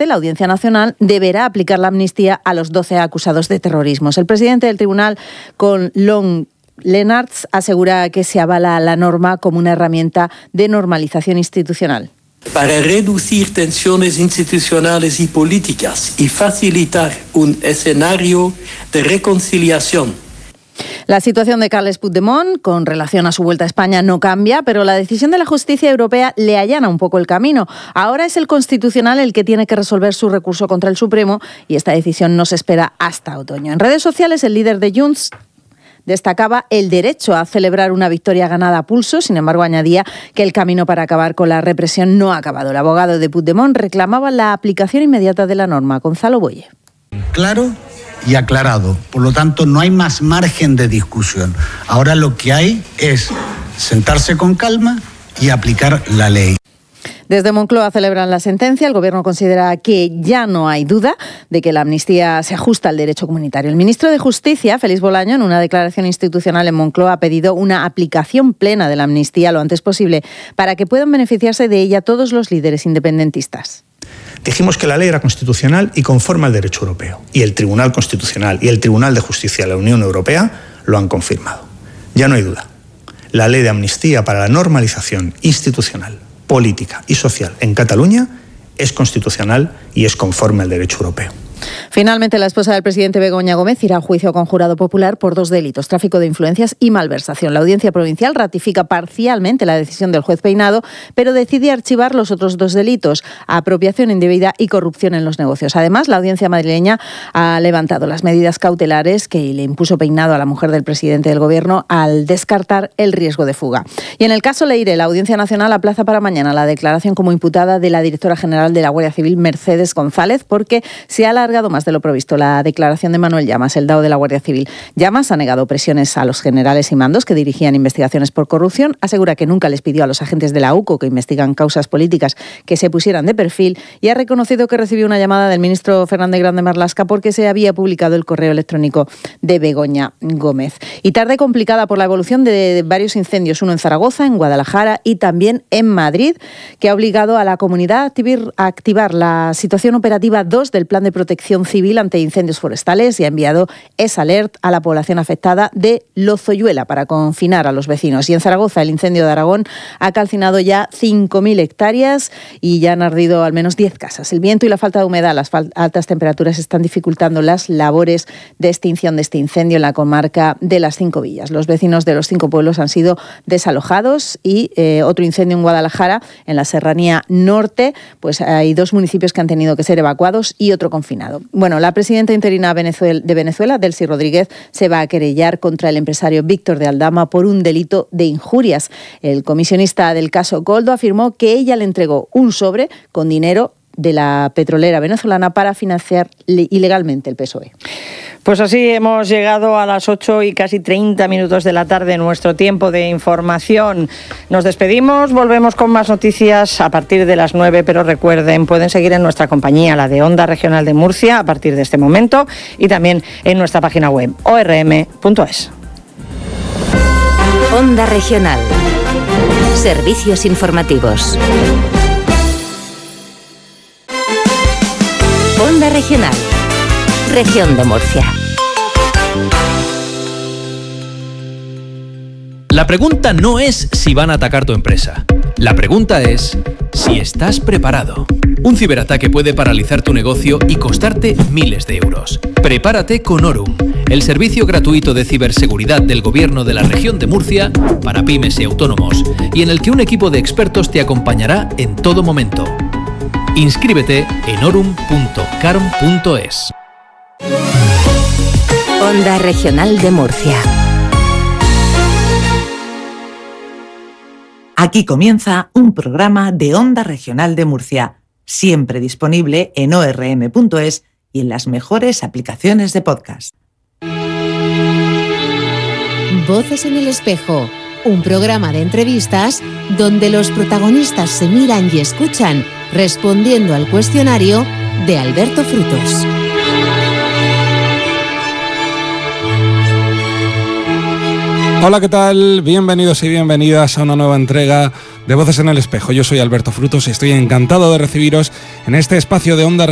parte, la Audiencia Nacional deberá aplicar la amnistía a los 12 acusados de terrorismo. El presidente del tribunal, Conlon Lenartz, asegura que se avala la norma como una herramienta de normalización institucional. Para reducir tensiones institucionales y políticas y facilitar un escenario de reconciliación. La situación de Carles Puigdemont con relación a su vuelta a España no cambia, pero la decisión de la justicia europea le allana un poco el camino. Ahora es el Constitucional el que tiene que resolver su recurso contra el Supremo y esta decisión no se espera hasta otoño. En redes sociales, el líder de Junts destacaba el derecho a celebrar una victoria ganada a pulso, sin embargo añadía que el camino para acabar con la represión no ha acabado. El abogado de Puigdemont reclamaba la aplicación inmediata de la norma. Gonzalo Boye. Claro y aclarado, por lo tanto no hay más margen de discusión. Ahora lo que hay es sentarse con calma y aplicar la ley. Desde Moncloa celebran la sentencia. El Gobierno considera que ya no hay duda de que la amnistía se ajusta al derecho comunitario. El ministro de Justicia, Félix Bolaño, en una declaración institucional en Moncloa, ha pedido una aplicación plena de la amnistía lo antes posible para que puedan beneficiarse de ella todos los líderes independentistas. Dijimos que la ley era constitucional y conforme al derecho europeo. Y el Tribunal Constitucional y el Tribunal de Justicia de la Unión Europea lo han confirmado. Ya no hay duda. La ley de amnistía para la normalización institucional, política y social en Cataluña es constitucional y es conforme al derecho europeo. Finalmente, la esposa del presidente Begoña Gómez irá a juicio con jurado popular por 2 delitos: tráfico de influencias y malversación. La Audiencia Provincial ratifica parcialmente la decisión del juez Peinado, pero decide archivar los otros 2 delitos: apropiación indebida y corrupción en los negocios. Además, la Audiencia madrileña ha levantado las medidas cautelares que le impuso Peinado a la mujer del presidente del Gobierno al descartar el riesgo de fuga. Y en el caso Leire, la Audiencia Nacional aplaza para mañana la declaración como imputada de la directora general de la Guardia Civil, Mercedes González, porque se ha alargado más de lo previsto la declaración de Manuel Llamas, el dao de la Guardia Civil. Llamas ha negado presiones a los generales y mandos que dirigían investigaciones por corrupción, asegura que nunca les pidió a los agentes de la UCO que investigan causas políticas que se pusieran de perfil y ha reconocido que recibió una llamada del ministro Fernández Grande Marlaska porque se había publicado el correo electrónico de Begoña Gómez. Y tarde complicada por la evolución de varios incendios, uno en Zaragoza, en Guadalajara y también en Madrid, que ha obligado a la comunidad a activar la situación operativa 2 del Plan de Protección Civil ante incendios forestales y ha enviado esa-alert a la población afectada de Lozoyuela para confinar a los vecinos. Y en Zaragoza, el incendio de Aragón ha calcinado ya 5.000 hectáreas y ya han ardido al menos 10 casas. El viento y la falta de humedad, las altas temperaturas están dificultando las labores de extinción de este incendio en la comarca de las 5 villas. Los vecinos de los 5 pueblos han sido desalojados y otro incendio en Guadalajara, en la Serranía Norte, pues hay 2 municipios que han tenido que ser evacuados y otro confinado. Bueno, la presidenta interina de Venezuela, Delcy Rodríguez, se va a querellar contra el empresario Víctor de Aldama por un delito de injurias. El comisionista del caso Coldo afirmó que ella le entregó un sobre con dinero de la petrolera venezolana para financiar ilegalmente el PSOE. Pues así hemos llegado a las 8 y casi 30 minutos de la tarde, nuestro tiempo de información. Nos despedimos, volvemos con más noticias a partir de las 9, pero recuerden, pueden seguir en nuestra compañía, la de Onda Regional de Murcia, a partir de este momento, y también en nuestra página web, orm.es. Onda Regional. Servicios informativos. Onda Regional. Región de Murcia. La pregunta no es si van a atacar tu empresa. La pregunta es si estás preparado. Un ciberataque puede paralizar tu negocio y costarte miles de euros. Prepárate con Orum, el servicio gratuito de ciberseguridad del Gobierno de la Región de Murcia para pymes y autónomos, y en el que un equipo de expertos te acompañará en todo momento. Inscríbete en orum.carm.es. Onda Regional de Murcia. Aquí comienza un programa de Onda Regional de Murcia, siempre disponible en orm.es y en las mejores aplicaciones de podcast. Voces en el espejo, un programa de entrevistas donde los protagonistas se miran y escuchan, respondiendo al cuestionario de Alberto Frutos. Hola, ¿qué tal? Bienvenidos y bienvenidas a una nueva entrega de Voces en el Espejo. Yo soy Alberto Frutos y estoy encantado de recibiros en este espacio de Onda